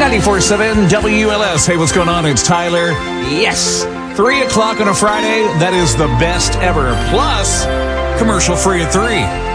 94.7 WLS. Hey, what's going on? It's Tyler. Yes, 3 o'clock on a Friday. That is the best ever. Plus, commercial free at 3.